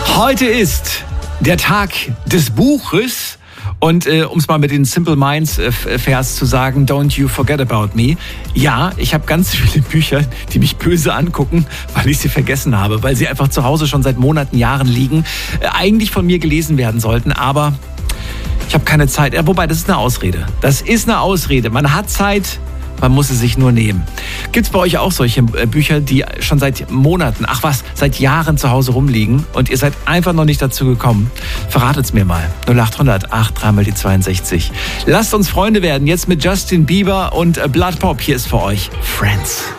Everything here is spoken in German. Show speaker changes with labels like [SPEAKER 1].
[SPEAKER 1] Heute ist der Tag des Buches. Und um es mal mit den Simple Minds Vers zu sagen, don't you forget about me. Ja, ich habe ganz viele Bücher, die mich böse angucken, weil ich sie vergessen habe, weil sie einfach zu Hause schon seit Monaten, Jahren liegen, eigentlich von mir gelesen werden sollten, aber ich habe keine Zeit. Ja, wobei, das ist eine Ausrede. Das ist eine Ausrede. Man hat Zeit, man muss es sich nur nehmen. Gibt's bei euch auch solche Bücher, die schon seit Monaten, seit Jahren zu Hause rumliegen und ihr seid einfach noch nicht dazu gekommen? Verratet's mir mal. 0800 83 die 62. Lasst uns Freunde werden. Jetzt mit Justin Bieber und Blood Pop. Hier ist für euch Friends.